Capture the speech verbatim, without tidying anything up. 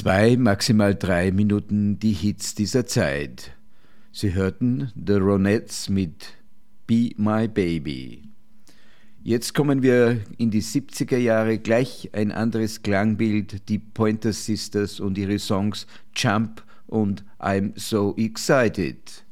Zwei, maximal drei Minuten die Hits dieser Zeit. Sie hörten The Ronettes mit Be My Baby. Jetzt kommen wir in die siebziger Jahre, gleich ein anderes Klangbild, die Pointer Sisters und ihre Songs Jump und I'm So Excited.